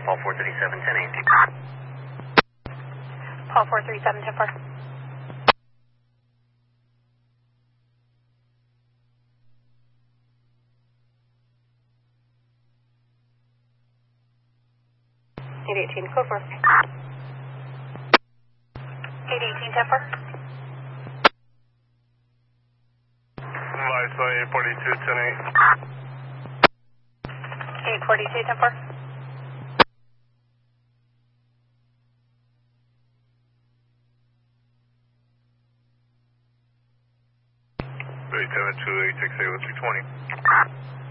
Paul 437, 10 Paul 437, 10-4. Code 4. 818, 10-4. Lights on 842, 10-8. 842, 10-4. Bay 72, 868, 320.